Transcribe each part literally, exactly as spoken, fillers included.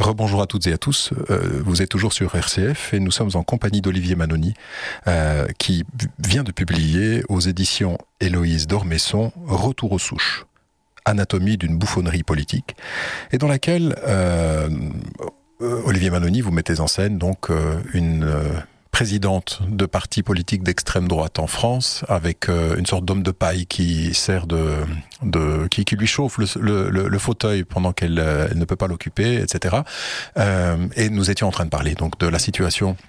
Rebonjour à toutes et à tous. Euh, vous êtes toujours sur R C F et nous sommes en compagnie d'Olivier Manoni euh, qui vient de publier aux éditions Héloïse d'Ormesson Retour aux souches, anatomie d'une bouffonnerie politique, et dans laquelle euh, Olivier Manoni, vous mettez en scène donc euh, une euh, présidente de parti politique d'extrême droite en France, avec euh, une sorte d'homme de paille qui sert de, de qui, qui lui chauffe le, le, le fauteuil pendant qu'elle euh, elle ne peut pas l'occuper, et cetera. Euh, et nous étions en train de parler donc de la situation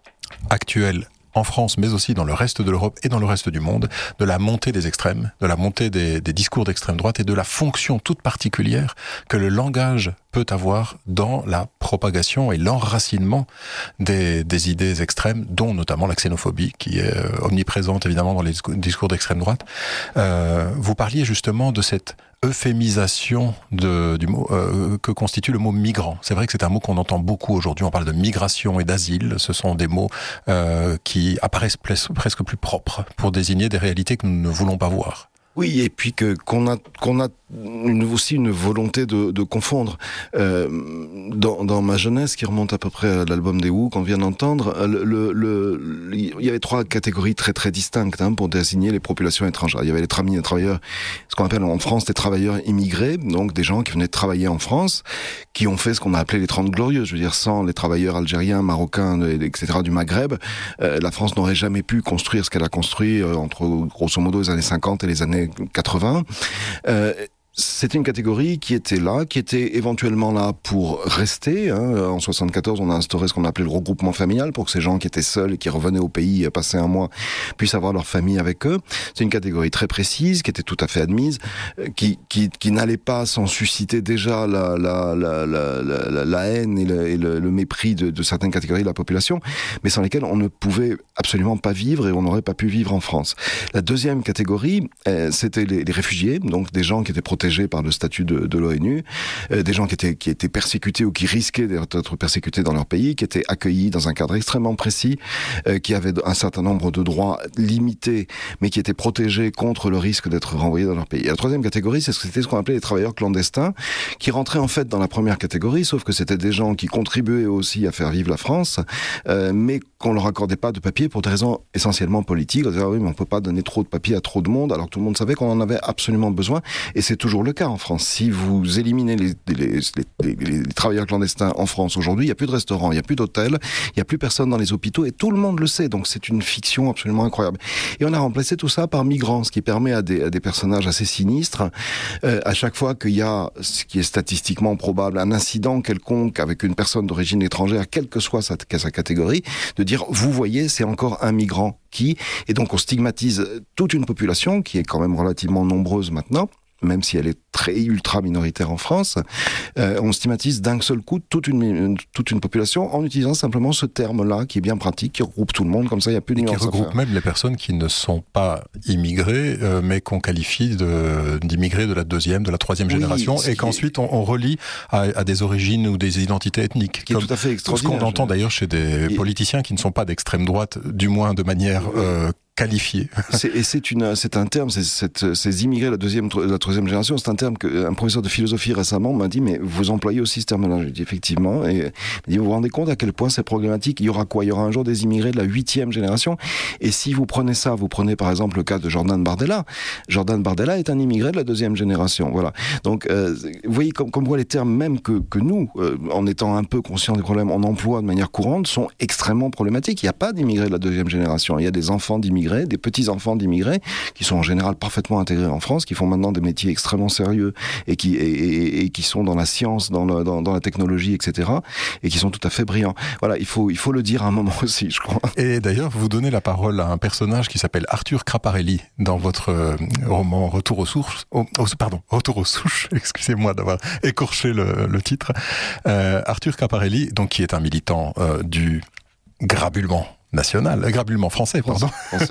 actuelle en France, mais aussi dans le reste de l'Europe et dans le reste du monde, de la montée des extrêmes, de la montée des, des discours d'extrême droite et de la fonction toute particulière que le langage peut avoir dans la propagation et l'enracinement des, des idées extrêmes, dont notamment la xénophobie, qui est euh, omniprésente évidemment dans les discours d'extrême droite. Euh, vous parliez justement de cette euphémisation de, du mot, euh, que constitue le mot migrant. C'est vrai que c'est un mot qu'on entend beaucoup aujourd'hui. On parle de migration et d'asile. Ce sont des mots euh, qui apparaissent presque plus propres pour désigner des réalités que nous ne voulons pas voir. Oui, et puis que qu'on a qu'on a une, aussi une volonté de, de confondre. Euh, dans, dans ma jeunesse, qui remonte à peu près à l'album des Who qu'on vient d'entendre, le, le, le, il y avait trois catégories très très distinctes hein, pour désigner les populations étrangères. Il y avait les tra- travailleurs, ce qu'on appelle en France des travailleurs immigrés, donc des gens qui venaient travailler en France, qui ont fait ce qu'on a appelé les Trente Glorieuses. Je veux dire, sans les travailleurs algériens, marocains, et cetera du Maghreb, euh, la France n'aurait jamais pu construire ce qu'elle a construit euh, entre grosso modo les années cinquante et les années quatre-vingts. Euh, C'était une catégorie qui était là, qui était éventuellement là pour rester. Hein. En soixante-quatorze, on a instauré ce qu'on appelait le regroupement familial pour que ces gens qui étaient seuls et qui revenaient au pays passer un mois puissent avoir leur famille avec eux. C'est une catégorie très précise, qui était tout à fait admise, qui, qui, qui n'allait pas sans susciter déjà la, la, la, la, la, la haine et, le, et le, le mépris de, de certaines catégories de la population, mais sans lesquelles on ne pouvait absolument pas vivre et on n'aurait pas pu vivre en France. La deuxième catégorie, euh, c'était les, les réfugiés, donc des gens qui étaient protégés par le statut de, de l'ONU, euh, des gens qui étaient, qui étaient persécutés ou qui risquaient d'être persécutés dans leur pays, qui étaient accueillis dans un cadre extrêmement précis, euh, qui avaient un certain nombre de droits limités, mais qui étaient protégés contre le risque d'être renvoyés dans leur pays. Et la troisième catégorie, c'est ce, c'était ce qu'on appelait les travailleurs clandestins, qui rentraient en fait dans la première catégorie, sauf que c'était des gens qui contribuaient aussi à faire vivre la France, euh, mais qu'on leur accordait pas de papier pour des raisons essentiellement politiques. On disait, ah oui, mais on peut pas donner trop de papiers à trop de monde, alors que tout le monde savait qu'on en avait absolument besoin, et c'est toujours le cas en France. Si vous éliminez les, les, les, les, les travailleurs clandestins en France aujourd'hui, il n'y a plus de restaurants, il n'y a plus d'hôtels, il n'y a plus personne dans les hôpitaux et tout le monde le sait. Donc c'est une fiction absolument incroyable. Et on a remplacé tout ça par migrants, ce qui permet à des, à des personnages assez sinistres, euh, à chaque fois qu'il y a, ce qui est statistiquement probable, un incident quelconque avec une personne d'origine étrangère, quelle que soit sa, sa catégorie, de dire, vous voyez, c'est encore un migrant qui... Et donc on stigmatise toute une population qui est quand même relativement nombreuse maintenant, même si elle est très ultra minoritaire en France, euh, on stigmatise d'un seul coup toute une, une, toute une population en utilisant simplement ce terme-là, qui est bien pratique, qui regroupe tout le monde, comme ça il n'y a plus de nuances à faire. Qui regroupe même les personnes qui ne sont pas immigrées, euh, mais qu'on qualifie de, d'immigrés de la deuxième, de la troisième oui, génération, et qu'ensuite est... on, on relie à, à des origines ou des identités ethniques. Qui est tout à fait extraordinaire. Ce qu'on entend d'ailleurs chez des et... politiciens qui ne sont pas d'extrême droite, du moins de manière... Euh, qualifié. C'est, et c'est, une, c'est un terme, c'est, c'est, ces immigrés de la deuxième, de la troisième génération, c'est un terme qu'un professeur de philosophie récemment m'a dit, mais vous employez aussi ce terme-là. J'ai dit effectivement, et il m'a dit, vous vous rendez compte à quel point c'est problématique. Il y aura quoi? Il y aura un jour des immigrés de la huitième génération. Et si vous prenez ça, vous prenez par exemple le cas de Jordan Bardella. Jordan Bardella est un immigré de la deuxième génération. Voilà. Donc, euh, vous voyez comme, comme quoi les termes même que, que nous, euh, en étant un peu conscients des problèmes, on emploie de manière courante, sont extrêmement problématiques. Il n'y a pas d'immigrés de la deuxième génération. Il y a des enfants d'immigrés, des petits-enfants d'immigrés, qui sont en général parfaitement intégrés en France, qui font maintenant des métiers extrêmement sérieux et qui, et, et, et qui sont dans la science, dans, le, dans, dans la technologie, et cetera, et qui sont tout à fait brillants. Voilà, il faut, il faut le dire à un moment aussi, je crois. Et d'ailleurs, vous donnez la parole à un personnage qui s'appelle Arthur Craparelli dans votre euh, roman Retour aux sources, oh, oh, pardon, Retour aux souches, excusez-moi d'avoir écorché le, le titre. Euh, Arthur Craparelli, donc, qui est un militant euh, du grabulement national, euh, grabulement français, pardon. Français.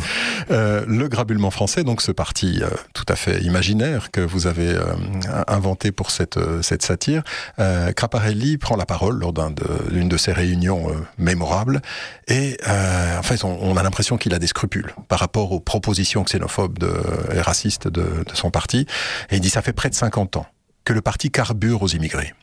euh, le grabulement français, donc ce parti euh, tout à fait imaginaire que vous avez euh, inventé pour cette, euh, cette satire. Euh, Craparelli prend la parole lors d'un de, d'une de ces réunions euh, mémorables et euh, en fait on, on a l'impression qu'il a des scrupules par rapport aux propositions xénophobes de, et racistes de, de son parti. Et il dit, ça fait près de cinquante ans que le parti carbure aux immigrés.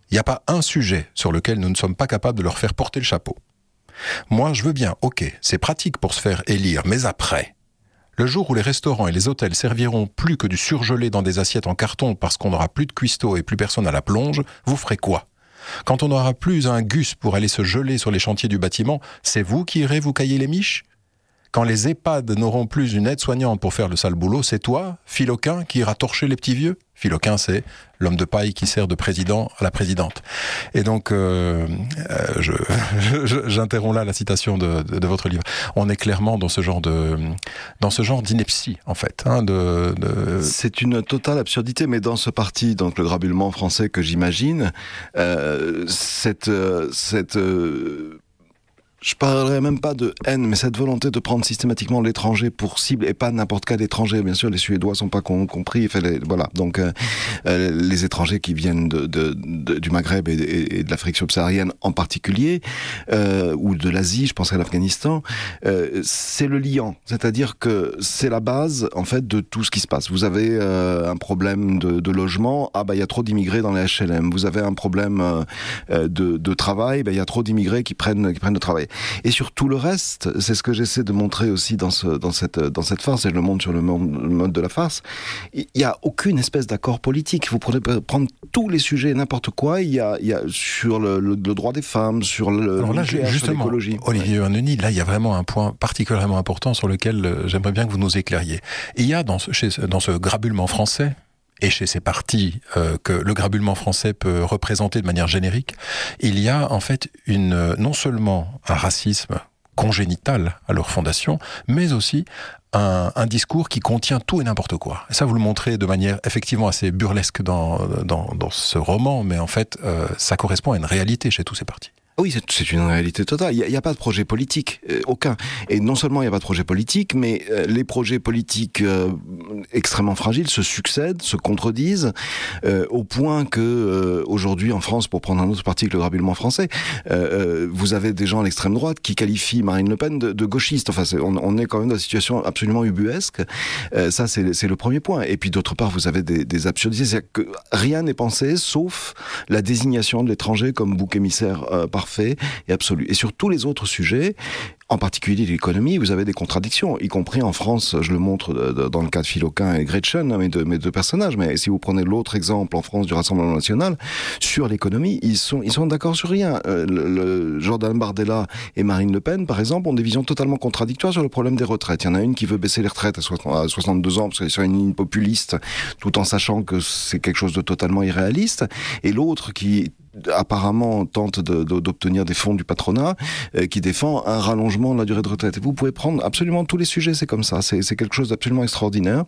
Il n'y a pas un sujet sur lequel nous ne sommes pas capables de leur faire porter le chapeau. Moi, je veux bien, ok, c'est pratique pour se faire élire, mais après, le jour où les restaurants et les hôtels serviront plus que du surgelé dans des assiettes en carton parce qu'on n'aura plus de cuistot et plus personne à la plonge, vous ferez quoi ? Quand on n'aura plus un gus pour aller se geler sur les chantiers du bâtiment, c'est vous qui irez vous cailler les miches ? Quand les EHPAD n'auront plus une aide-soignante pour faire le sale boulot, c'est toi, Philoquin, qui ira torcher les petits vieux ? Philoquin, c'est l'homme de paille qui sert de président à la présidente. Et donc, euh, euh, je, je, j'interromps là la citation de, de, de votre livre. On est clairement dans ce genre de, dans ce genre d'ineptie, en fait. Hein, de, de... C'est une totale absurdité, mais dans ce parti, donc le grabulement français que j'imagine, euh, cette, cette euh, je parlerai même pas de haine, mais cette volonté de prendre systématiquement l'étranger pour cible, et pas n'importe quel étranger. Bien sûr, les Suédois sont pas con, compris. Enfin, les, voilà. Donc, euh, euh, les étrangers qui viennent de, de, de, du Maghreb et, et, et de l'Afrique subsaharienne en particulier, euh, ou de l'Asie, je penserais à l'Afghanistan, euh, c'est le liant. C'est-à-dire que c'est la base, en fait, de tout ce qui se passe. Vous avez euh, un problème de, de logement, ah bah il y a trop d'immigrés dans les H L M. Vous avez un problème euh, de, de travail, bah il y a trop d'immigrés qui prennent, qui prennent le travail. Et sur tout le reste, c'est ce que j'essaie de montrer aussi dans, ce, dans, cette, dans cette farce, et je le montre sur le mode de la farce, il n'y a aucune espèce d'accord politique. Vous prenez prendre tous les sujets, n'importe quoi, il y a, il y a sur le, le, le droit des femmes, sur le, Alors là, le nucléaire, justement, sur l'écologie. Olivier Mannoni, là, il y a vraiment un point particulièrement important sur lequel euh, j'aimerais bien que vous nous éclairiez. Il y a dans ce, chez, dans ce grabulement français, et chez ces partis euh, que le grabulement français peut représenter de manière générique, il y a en fait une, non seulement un racisme congénital à leur fondation, mais aussi un, un discours qui contient tout et n'importe quoi. Et ça, vous le montrez de manière effectivement assez burlesque dans, dans, dans ce roman, mais en fait, euh, ça correspond à une réalité chez tous ces partis. Oui, c'est, c'est une réalité totale. Il n'y a, a pas de projet politique, euh, aucun. Et non seulement il n'y a pas de projet politique, mais euh, les projets politiques euh, extrêmement fragiles se succèdent, se contredisent, euh, au point que euh, aujourd'hui en France, pour prendre un autre parti que le grabulement français, euh, euh, vous avez des gens à l'extrême droite qui qualifient Marine Le Pen de, de gauchiste. Enfin, c'est, on, on est quand même dans une situation absolument ubuesque. Euh, ça, c'est, c'est le premier point. Et puis d'autre part, vous avez des, des absurdités. C'est-à-dire que rien n'est pensé, sauf la désignation de l'étranger comme bouc émissaire euh, par fait et absolu. Et sur tous les autres sujets, en particulier l'économie, vous avez des contradictions, y compris en France, je le montre de, de, dans le cas de Philoquin et Gretchen, mes deux, mes deux personnages, mais si vous prenez l'autre exemple en France du Rassemblement National, sur l'économie, ils sont, ils sont d'accord sur rien. Euh, le, le Jordan Bardella et Marine Le Pen, par exemple, ont des visions totalement contradictoires sur le problème des retraites. Il y en a une qui veut baisser les retraites à soixante-deux ans, parce qu'elle est sur une ligne populiste, tout en sachant que c'est quelque chose de totalement irréaliste, et l'autre qui apparemment tente de, de, d'obtenir des fonds du patronat, euh, qui défend un rallongement de la durée de retraite. Et vous pouvez prendre absolument tous les sujets, c'est comme ça, c'est, c'est quelque chose d'absolument extraordinaire.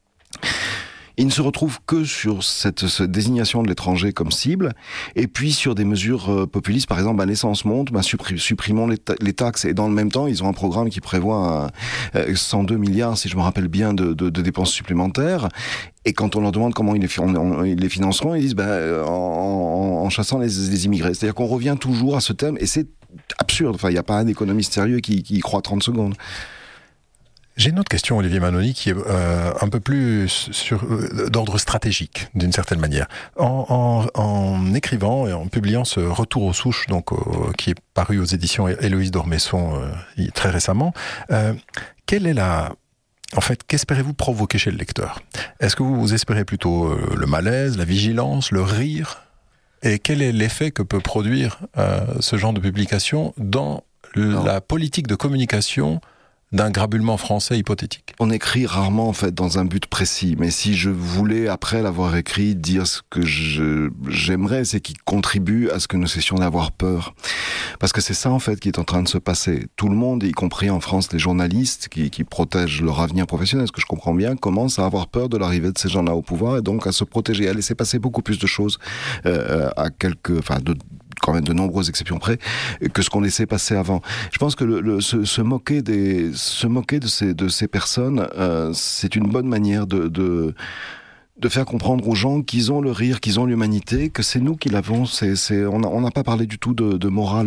Il ne se retrouve que sur cette, cette désignation de l'étranger comme cible, et puis sur des mesures euh, populistes, par exemple, bah, l'essence monte, bah, supprim, supprimons les, ta- les taxes, et dans le même temps, ils ont un programme qui prévoit un, euh, cent deux milliards, si je me rappelle bien, de, de, de dépenses supplémentaires. Et quand on leur demande comment ils les, on, on, ils les financeront, ils disent bah, en, en, en chassant les, les immigrés. C'est-à-dire qu'on revient toujours à ce thème, et c'est absurde. Enfin, il n'y a pas un économiste sérieux qui, qui y croit trente secondes. J'ai une autre question, Olivier Mannoni, qui est euh, un peu plus sur, euh, d'ordre stratégique, d'une certaine manière. En, en, en écrivant et en publiant ce Retour aux souches, donc, euh, qui est paru aux éditions Héloïse d'Ormesson euh, très récemment, euh, quelle est la... En fait, qu'espérez-vous provoquer chez le lecteur ? Est-ce que vous, vous espérez plutôt euh, le malaise, la vigilance, le rire ? Et quel est l'effet que peut produire euh, ce genre de publication dans non. la politique de communication d'un grabulement français hypothétique? On écrit rarement en fait dans un but précis, mais si je voulais après l'avoir écrit dire ce que je, j'aimerais, c'est qu'il contribue à ce que nous cessions d'avoir peur, parce que c'est ça en fait qui est en train de se passer. Tout le monde, y compris en France les journalistes qui, qui protègent leur avenir professionnel, ce que je comprends bien, commencent à avoir peur de l'arrivée de ces gens-là au pouvoir et donc à se protéger, à laisser passer beaucoup plus de choses euh, à quelques, enfin de quand même de nombreuses exceptions près, que ce qu'on laissait passer avant. Je pense que le, le, se, se moquer des, se moquer de ces, de ces personnes, euh, c'est une bonne manière de, de, de faire comprendre aux gens qu'ils ont le rire, qu'ils ont l'humanité, que c'est nous qui l'avons. C'est, c'est, on n'a on n'a pas parlé du tout de, de morale, mais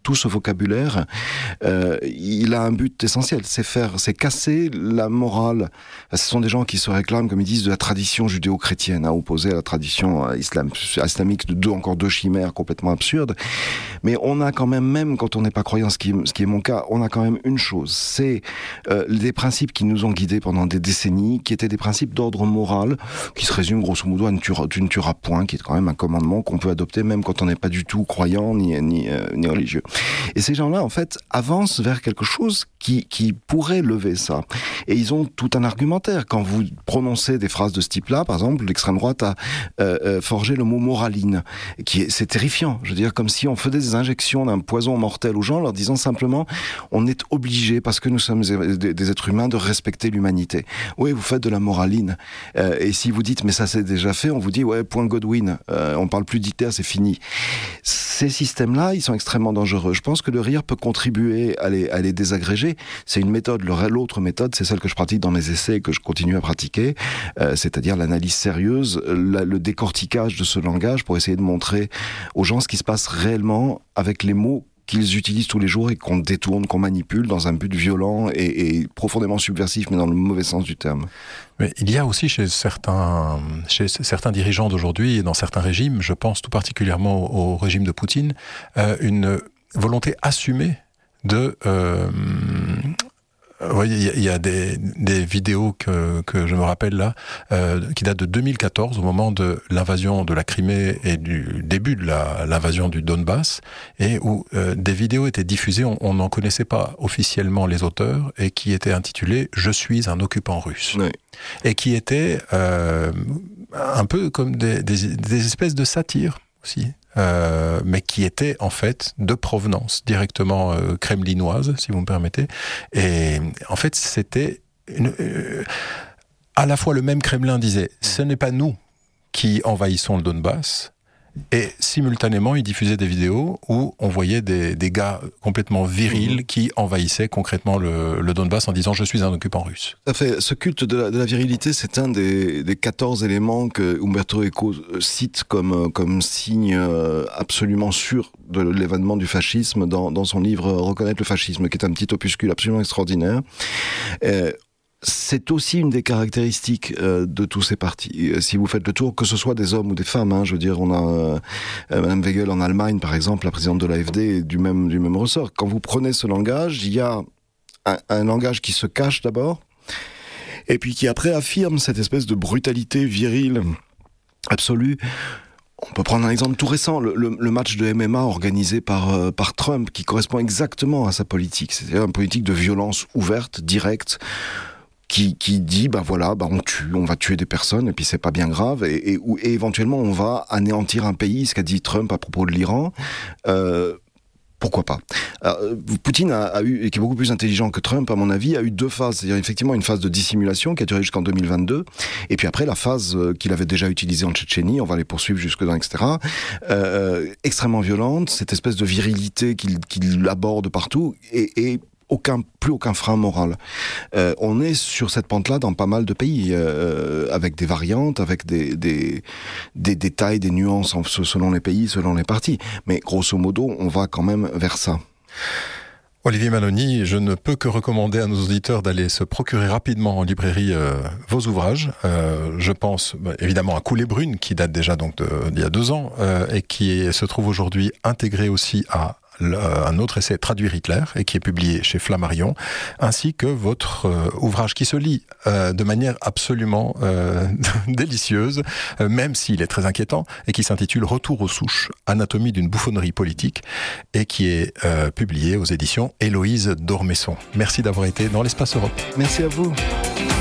tout ce vocabulaire, euh, il a un but essentiel, c'est faire, c'est casser la morale. Ce sont des gens qui se réclament, comme ils disent, de la tradition judéo-chrétienne, hein, opposée à la tradition islam, islamique, de deux, encore deux chimères complètement absurdes. Mais on a quand même, même quand on n'est pas croyant, ce qui, ce qui est mon cas, on a quand même une chose, c'est euh, des principes qui nous ont guidés pendant des décennies, qui étaient des principes d'ordre moral, qui se résument grosso modo à ne tuera, tu ne tueras point, qui est quand même un commandement qu'on peut adopter même quand on n'est pas du tout croyant ni, ni, euh, ni religieux. Et ces gens-là, en fait, avancent vers quelque chose qui, qui pourrait lever ça. Et ils ont tout un argumentaire. Quand vous prononcez des phrases de ce type-là, par exemple, l'extrême droite a euh, euh, forgé le mot moraline, qui est, c'est terrifiant. Je veux dire, comme si on faisait des injections d'un poison mortel aux gens, leur disant simplement, on est obligé, parce que nous sommes des, des êtres humains, de respecter l'humanité. Oui, vous faites de la moraline. Euh, et si vous dites, mais ça c'est déjà fait, on vous dit, ouais, point Godwin, euh, on parle plus d'Hitler, c'est fini. Ces systèmes-là, ils sont extrêmement dangereux. Je pense que le rire peut contribuer à les, à les désagréger. C'est une méthode. L'autre méthode, c'est celle que je pratique dans mes essais et que je continue à pratiquer, euh, c'est-à-dire l'analyse sérieuse, la, le décortiquage de ce langage pour essayer de montrer aux gens ce qui se passe réellement avec les mots qu'ils utilisent tous les jours et qu'on détourne, qu'on manipule dans un but violent et, et profondément subversif, mais dans le mauvais sens du terme. Mais il y a aussi chez certains, chez certains dirigeants d'aujourd'hui et dans certains régimes, je pense tout particulièrement au, au régime de Poutine, euh, une volonté assumée de... Euh, Vous voyez, il y, y a des, des vidéos que, que je me rappelle là, euh, qui datent de deux mille quatorze, au moment de l'invasion de la Crimée et du début de la, l'invasion du Donbass, et où euh, des vidéos étaient diffusées, on n'en connaissait pas officiellement les auteurs, et qui étaient intitulées « Je suis un occupant russe oui. ». Et qui étaient euh, un peu comme des, des, des espèces de satires aussi. Euh, mais qui était en fait de provenance directement euh, kremlinoise, si vous me permettez. Et en fait, c'était une, euh, à la fois le même Kremlin disait « ce n'est pas nous qui envahissons le Donbass », et simultanément, il diffusait des vidéos où on voyait des, des gars complètement virils mmh. qui envahissaient concrètement le, le Donbass en disant « je suis un occupant russe ». Ça fait, ce culte de la, de la virilité, c'est un des, des quatorze éléments que Umberto Eco cite comme, comme signe absolument sûr de l'événement du fascisme dans, dans son livre « Reconnaître le fascisme », qui est un petit opuscule absolument extraordinaire. Euh, C'est aussi une des caractéristiques euh, de tous ces partis. Si vous faites le tour, que ce soit des hommes ou des femmes, hein, je veux dire, on a euh, Madame Weigel en Allemagne, par exemple, la présidente de l'A F D, du même du même ressort. Quand vous prenez ce langage, il y a un, un langage qui se cache d'abord, et puis qui après affirme cette espèce de brutalité virile absolue. On peut prendre un exemple tout récent, le, le, le match de M M A organisé par, euh, par Trump, qui correspond exactement à sa politique. C'est-à-dire une politique de violence ouverte, directe, Qui, qui dit, ben voilà, ben on tue, on va tuer des personnes, et puis c'est pas bien grave, et, et, et éventuellement on va anéantir un pays, ce qu'a dit Trump à propos de l'Iran. Euh, pourquoi pas. Alors, Poutine a, a eu, et qui est beaucoup plus intelligent que Trump, à mon avis, a eu deux phases. C'est-à-dire effectivement une phase de dissimulation qui a duré jusqu'en deux mille vingt-deux, et puis après la phase qu'il avait déjà utilisée en Tchétchénie, on va les poursuivre jusque dans, et cetera. Euh, extrêmement violente, cette espèce de virilité qu'il, qu'il aborde partout, et, et Aucun, plus aucun frein moral. Euh, on est sur cette pente-là dans pas mal de pays, euh, avec des variantes, avec des, des, des détails, des nuances selon les pays, selon les partis. Mais grosso modo, on va quand même vers ça. Olivier Manoni, je ne peux que recommander à nos auditeurs d'aller se procurer rapidement en librairie euh, vos ouvrages. Euh, je pense bah, évidemment à Coulée Brune, qui date déjà donc de, d'il y a deux ans, euh, et qui se trouve aujourd'hui intégré aussi à un autre essai, Traduire Hitler, et qui est publié chez Flammarion, ainsi que votre euh, ouvrage qui se lit euh, de manière absolument euh, délicieuse, euh, même s'il est très inquiétant, et qui s'intitule Retour aux souches, anatomie d'une bouffonnerie politique, et qui est euh, publié aux éditions Héloïse d'Ormesson. Merci d'avoir été dans l'Espace Europe. Merci à vous.